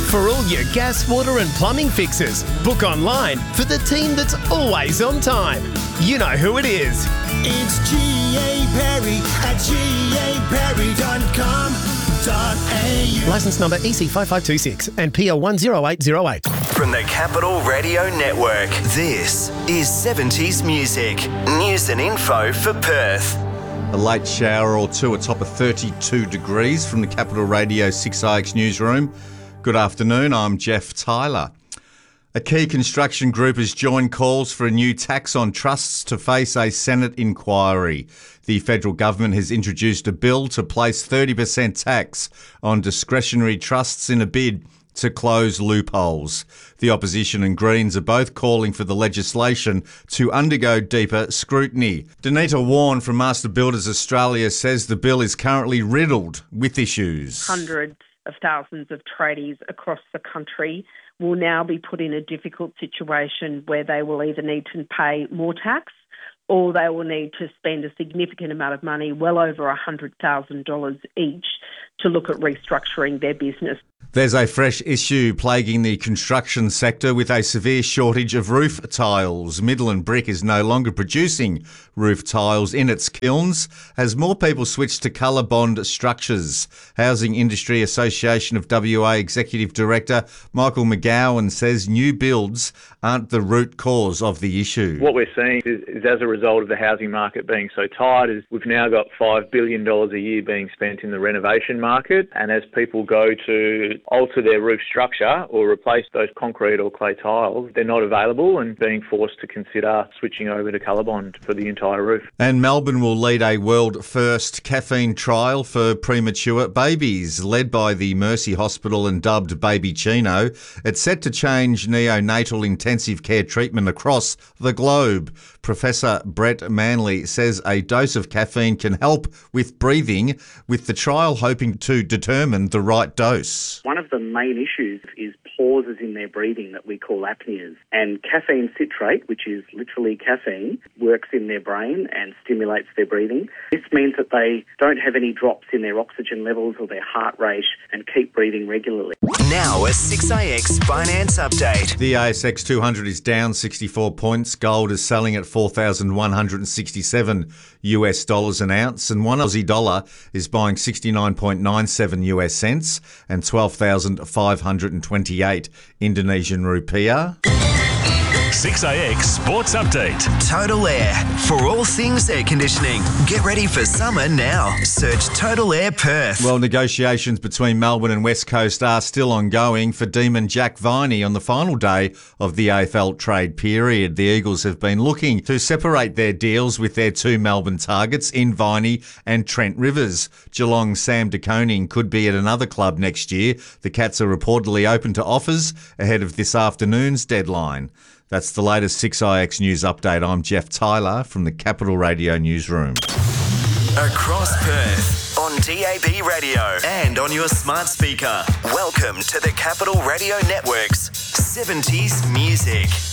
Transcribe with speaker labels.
Speaker 1: For all your gas, water and plumbing fixes, book online for the team that's always on time. You know who it is.
Speaker 2: It's G.A. Perry at gaperry.com.au.
Speaker 1: Licence number EC5526 and PL10808.
Speaker 3: From the Capital Radio Network, this is 70s Music. News and info for Perth.
Speaker 4: A late shower or two atop of 32 degrees from the Capital Radio 6IX newsroom. Good afternoon, I'm Jeff Tyler. A key construction group has joined calls for a new tax on trusts to face a Senate inquiry. The federal government has introduced a bill to place 30% tax on discretionary trusts in a bid to close loopholes. The opposition and Greens are both calling for the legislation to undergo deeper scrutiny. Danita Warren from Master Builders Australia says the bill is currently riddled with issues.
Speaker 5: Hundreds of thousands of tradies across the country will now be put in a difficult situation where they will either need to pay more tax or they will need to spend a significant amount of money, well over $100,000 each, to look at restructuring their business.
Speaker 4: There's a fresh issue plaguing the construction sector with a severe shortage of roof tiles. Midland Brick is no longer producing roof tiles in its kilns as more people switch to ColourBond structures. Housing Industry Association of WA Executive Director Michael McGowan says new builds aren't the root cause of the issue.
Speaker 6: What we're seeing is as a result of the housing market being so tight, is we've now got $5 billion a year being spent in the renovation market, and as people go to alter their roof structure or replace those concrete or clay tiles, they're not available and being forced to consider switching over to ColourBond for the entire roof.
Speaker 4: And Melbourne will lead a world-first caffeine trial for premature babies, led by the Mercy Hospital and dubbed Baby Chino. It's set to change neonatal intensive care treatment across the globe. Professor Brett Manley says a dose of caffeine can help with breathing, with the trial hoping to determine the right dose.
Speaker 7: One of the main issues is pauses in their breathing that we call apneas. And caffeine citrate, which is literally caffeine, works in their brain and stimulates their breathing. This means that they don't have any drops in their oxygen levels or their heart rate and keep breathing regularly.
Speaker 3: Now a 6IX finance update.
Speaker 4: The ASX 200 is down 64 points. Gold is selling at $4,167 US dollars an ounce, and one Aussie dollar is buying 69.97 US cents and 12,528 Indonesian rupiah.
Speaker 8: 6IX Sports Update.
Speaker 3: Total Air. For all things air conditioning. Get ready for summer now. Search Total Air Perth.
Speaker 4: Well, negotiations between Melbourne and West Coast are still ongoing for Demon Jack Viney on the final day of the AFL trade period. The Eagles have been looking to separate their deals with their two Melbourne targets in Viney and Trent Rivers. Geelong's Sam De Koning could be at another club next year. The Cats are reportedly open to offers ahead of this afternoon's deadline. That's the latest 6IX News Update. I'm Jeff Tyler from the Capital Radio Newsroom.
Speaker 3: Across Perth, on DAB Radio and on your smart speaker. Welcome to the Capital Radio Network's 70s Music.